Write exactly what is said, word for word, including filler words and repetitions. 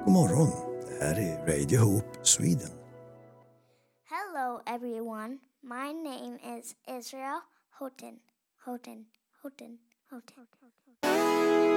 God morgon, det här är Radio Hope Sweden. Hello everyone, my name is Israel Houghton. Houghton, Houghton, Houghton.